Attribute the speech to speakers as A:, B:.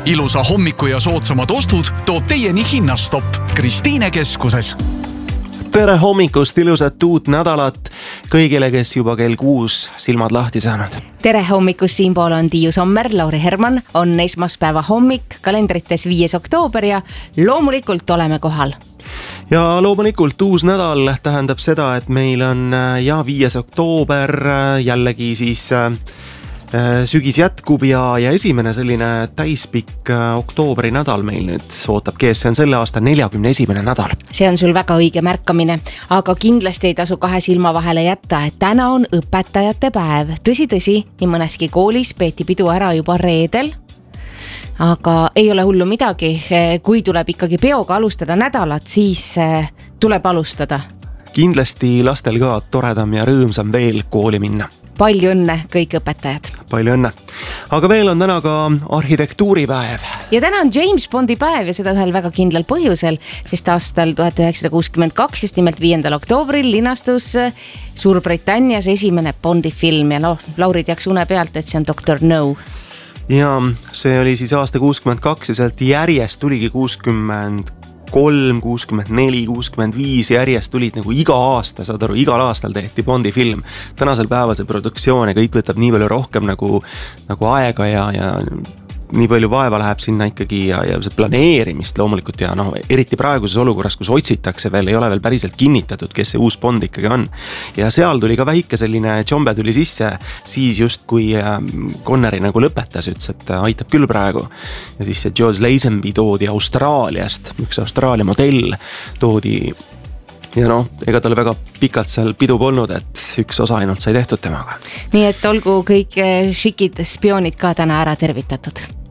A: ilusa hommiku ja soodsamad ostud toob teieni Hinnastopp Kristiine keskuses.
B: Tere hommikust, ilusat uut nädalat kõigile, kes juba kell 6 silmad lahti saanud.
C: Tere hommikust, siinpool on Tiiu Sommer, Lauri Herman, on esmaspäeva hommik, kalendrites 5. oktoober ja loomulikult oleme kohal.
B: Ja loomulikult uus nädal tähendab seda, et meil on 5. oktoober, jällegi siis sügis jätkub ja esimene selline täispikk oktoobri nädal meil nüüd ootab kees. See on selle aasta 41. nädal.
C: See on sul väga õige märkamine, aga kindlasti ei tasu kahe silma vahele jätta, et täna on õpetajate päev. Tõsi, nii mõneski koolis peeti pidu ära juba reedel, aga ei ole hullu midagi. Kui tuleb ikkagi peoga alustada nädalat, siis tuleb alustada.
B: Kindlasti lastel ka toredam ja rõõmsam veel kooli minna.
C: Palju õnne kõik õpetajad.
B: Palju õnne. Aga veel on täna ka arhitektuuripäev.
C: Ja täna on James Bondi päev ja seda ühel väga kindlal põhjusel, sest aastal 1962, just nimelt 5. oktoobril linastus Suurbritannias esimene Bondi film ja Lauri teaks une pealt, et see on Dr. No.
B: Ja see oli siis aasta 62 ja sealt järjest tuligi 63, 64, 65 järjest tulid nagu iga aasta, saad aru, igal aastal tehti Bondi film. Tänasel päevase produktsioon ja kõik võtab nii palju rohkem nagu aega ja nii palju vaeva läheb sinna ikkagi ja see planeerimist loomulikult ja eriti praeguses olukorras, kus otsitakse veel, ei ole veel päriselt kinnitatud, kes see uus Bond ikkagi on. Ja seal tuli ka väike selline tšombe tuli sisse, siis just kui Connery nagu lõpetas, ütles, et aitab küll praegu. Ja siis see George Lazenby toodi Austraaliast, üks Austraalia modell toodi ja ega talle väga pikalt seal pidu polnud, et üks osa ainult sai tehtud temaga.
C: Nii et olgu kõik šikid spioonid ka täna ära tervitatud.